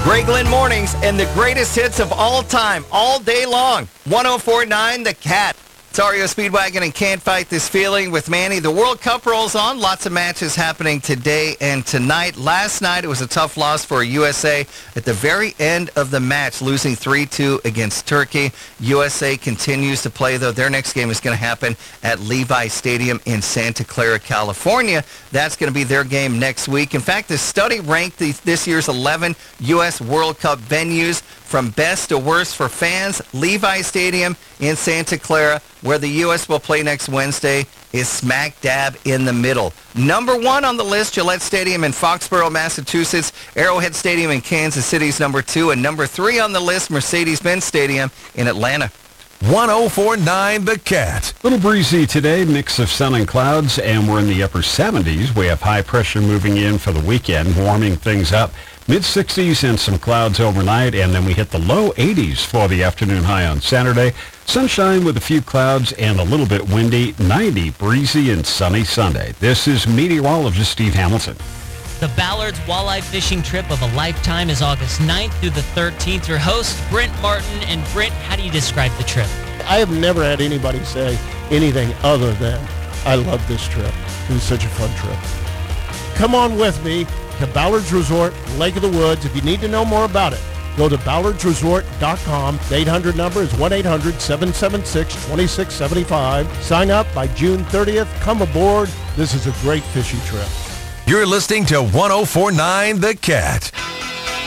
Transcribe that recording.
Greg Lynn Mornings and the greatest hits of all time, all day long. 104.9 The Cat. It's REO Speedwagon and Can't Fight This Feeling with Manny. The World Cup rolls on. Lots of matches happening today and tonight. Last night, it was a tough loss for USA at the very end of the match, losing 3-2 against Turkey. USA continues to play, though. Their next game is going to happen at Levi Stadium in Santa Clara, California. That's going to be their game next week. In fact, the study ranked this year's 11 U.S. World Cup venues from best to worst for fans. Levi Stadium in Santa Clara, where the U.S. will play next Wednesday, is smack dab in the middle. Number 1 on the list, Gillette Stadium in Foxborough, Massachusetts. Arrowhead Stadium in Kansas City is number 2. And number 3 on the list, Mercedes-Benz Stadium in Atlanta. 104.9 The Cat. Little breezy today, mix of sun and clouds, and we're in the upper 70s. We have high pressure moving in for the weekend, warming things up. Mid-60s and some clouds overnight, and then we hit the low 80s for the afternoon high on Saturday. Sunshine with a few clouds and a little bit windy. 90, breezy and sunny Sunday. This is meteorologist Steve Hamilton. The Ballard's Walleye Fishing Trip of a Lifetime is August 9th through the 13th. Your host, Brent Martin. And Brent, how do you describe the trip? I have never had anybody say anything other than, I love this trip. It was such a fun trip. Come on with me to Ballard's Resort, Lake of the Woods. If you need to know more about it, go to ballardsresort.com. The 800 number is 1-800-776-2675. Sign up by June 30th. Come aboard. This is a great fishing trip. You're listening to 104.9 The Cat.